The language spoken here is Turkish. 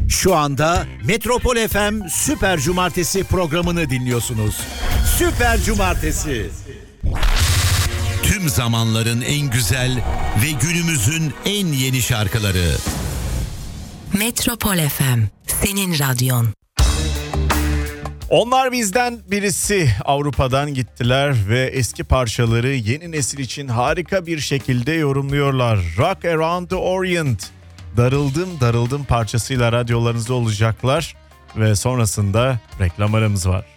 Şu anda Metropol FM Süper Cumartesi programını dinliyorsunuz. Süper Cumartesi. Tüm zamanların en güzel ve günümüzün en yeni şarkıları. Metropol FM, senin radyon. Onlar bizden birisi, Avrupa'dan gittiler ve eski parçaları yeni nesil için harika bir şekilde yorumluyorlar. Rock Around the Orient, Darıldım parçasıyla radyolarınızda olacaklar ve sonrasında reklam aramız var.